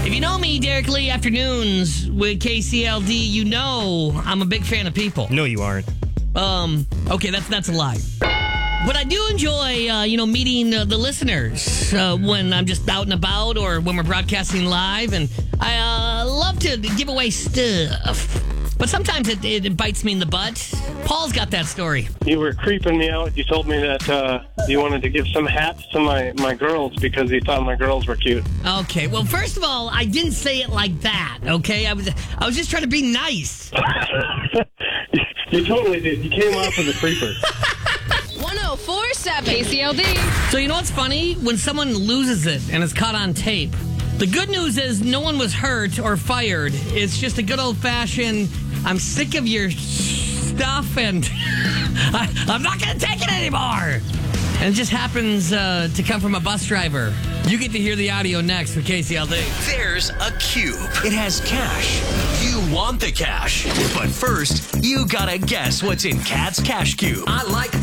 If you know me, Derek Lee Afternoons with KCLD, you know I'm a big fan of people. No, you aren't. Okay, that's a lie. But I do enjoy, meeting the listeners when I'm just out and about or when we're broadcasting live. And I love to give away stuff. But sometimes it bites me in the butt. Paul's got that story. You were creeping me out. You told me that you wanted to give some hats to my girls because you thought my girls were cute. Okay, well, first of all, I didn't say it like that, okay? I was just trying to be nice. You totally did. You came off as a creeper. 1047 KCLD. So you know what's funny? When someone loses it and it's caught on tape, the good news is no one was hurt or fired. It's just a good old-fashioned, I'm sick of your stuff and I'm not going to take it anymore. And it just happens to come from a bus driver. You get to hear the audio next for KCLD. There's a cube. It has cash. You want the cash. But first, you gotta guess what's in Kat's Cash Cube. I like